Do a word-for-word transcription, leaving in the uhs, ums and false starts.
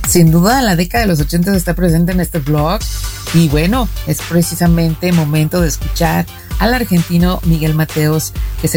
Sin duda, la década de los ochentas está presente en este blog y bueno, es precisamente momento de escuchar al argentino Miguel Mateos, que se